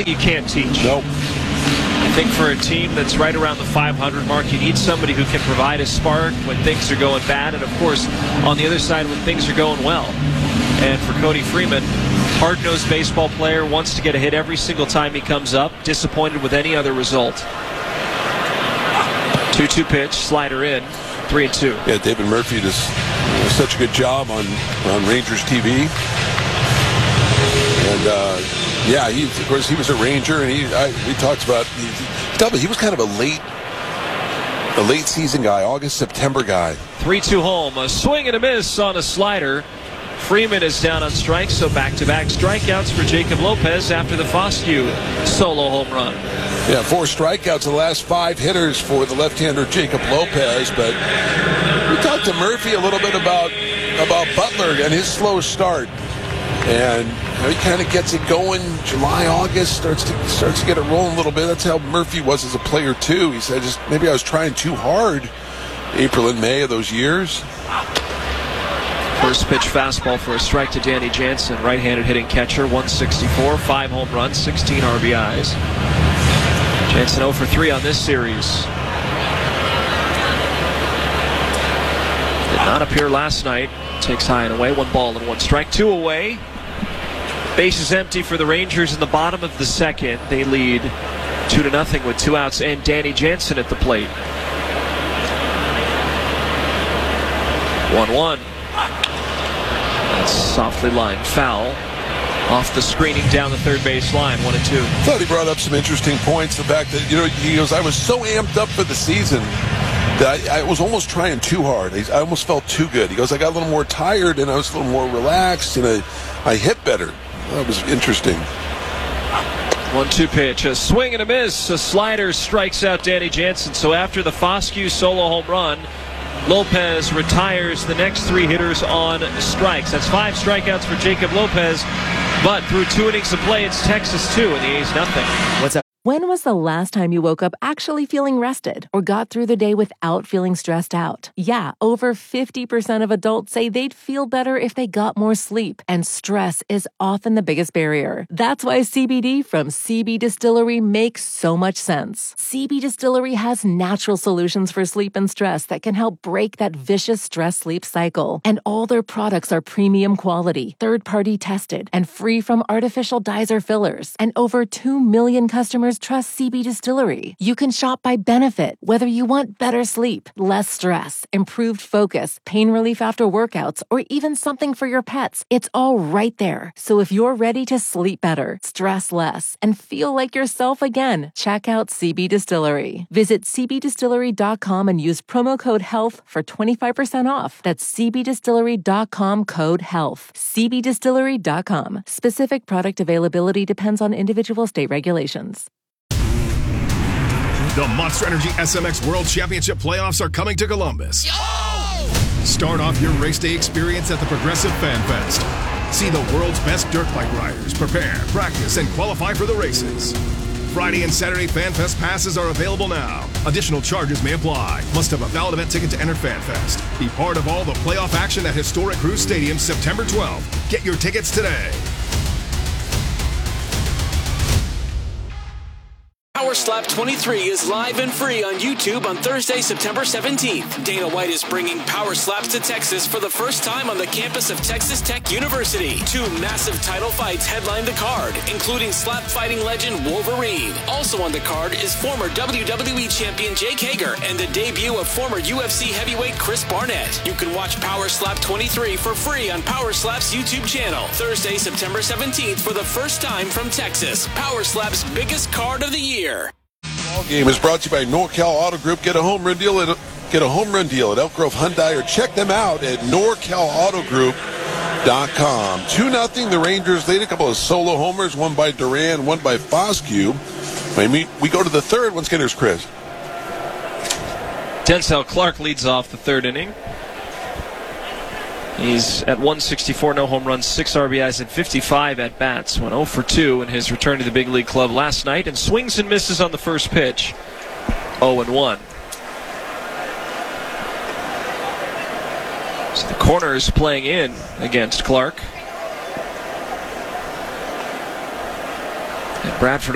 something you can't teach. Nope. I think for a team that's right around the 500 mark, you need somebody who can provide a spark when things are going bad, and of course, on the other side when things are going well. And for Cody Freeman, hard-nosed baseball player, wants to get a hit every single time he comes up, disappointed with any other result. 2-2 pitch, slider in, 3-2. Yeah, David Murphy does such a good job on Rangers TV. And, yeah, of course, he was a Ranger, and he talks about, he was kind of a late season guy, August, September guy. 3-2 home, a swing and a miss on a slider. Freeman is down on strikes, so back-to-back strikeouts for Jacob Lopez after the Foscue solo home run. Yeah, 4 strikeouts in the last 5 hitters for the left-hander Jacob Lopez. But we talked to Murphy a little bit about Butler and his slow start. And he kind of gets it going July, August, starts to get it rolling a little bit. That's how Murphy was as a player, too. He said, maybe I was trying too hard April and May of those years. First pitch fastball for a strike to Danny Jansen, right-handed hitting catcher, 164, 5 home runs, 16 RBIs. Jansen 0 for 3 on this series. Did not appear last night. Takes high and away, 1 ball and 1 strike, 2 away. Bases empty for the Rangers in the bottom of the second. They lead 2-0 with 2 outs and Danny Jansen at the plate. 1-1. That's softly lined foul off the screening down the third base line, 1-2. Thought he brought up some interesting points. The fact that, he goes, I was so amped up for the season that I was almost trying too hard. I almost felt too good. He goes, I got a little more tired and I was a little more relaxed and I hit better. That was interesting. 1-2 pitch, a swing and a miss. A slider strikes out Danny Jansen. So after the Foscue solo home run, Lopez retires the next 3 hitters on strikes. That's 5 strikeouts for Jacob Lopez. But through 2 innings of play, it's Texas 2 and the A's nothing. What's up? When was the last time you woke up actually feeling rested or got through the day without feeling stressed out? Yeah, over 50% of adults say they'd feel better if they got more sleep, and stress is often the biggest barrier. That's why CBD from CB Distillery makes so much sense. CB Distillery has natural solutions for sleep and stress that can help break that vicious stress-sleep cycle. And all their products are premium quality, third-party tested, and free from artificial dyes or fillers. And over 2 million customers trust CB Distillery. You can shop by benefit, whether you want better sleep, less stress, improved focus, pain relief after workouts, or even something for your pets. It's all right there. So if you're ready to sleep better, stress less, and feel like yourself again, check out CB Distillery. Visit cbdistillery.com and use promo code HEALTH for 25% off. That's cbdistillery.com, code HEALTH. cbdistillery.com. Specific product availability depends on individual state regulations. The Monster Energy SMX World Championship playoffs are coming to Columbus. Start off your race day experience at the Progressive Fan Fest. See the world's best dirt bike riders prepare, practice, and qualify for the races. Friday and Saturday Fan Fest passes are available now. Additional charges may apply. Must have a valid event ticket to enter Fan Fest. Be part of all the playoff action at historic Cruz Stadium September 12th. Get your tickets today. Power Slap 23 is live and free on YouTube on Thursday, September 17th. Dana White is bringing Power Slaps to Texas for the first time on the campus of Texas Tech University. 2 massive title fights headline the card, including slap fighting legend Wolverine. Also on the card is former WWE champion Jake Hager and the debut of former UFC heavyweight Chris Barnett. You can watch Power Slap 23 for free on Power Slap's YouTube channel. Thursday, September 17th for the first time from Texas. Power Slap's biggest card of the year. Game is brought to you by NorCal Auto Group. Get a home run deal at Elk Grove Hyundai, or check them out at NorCalAutoGroup.com. 2-0. The Rangers lead. A couple of solo homers, one by Duran, one by Foscue. We go to the third. Once again, here's Chris. Denzel Clark leads off the third inning. He's at 164, no home runs, 6 RBIs, and 55 at-bats. Went 0 for 2 in his return to the big league club last night, and swings and misses on the first pitch. 0-1. So the corner is playing in against Clark. And Bradford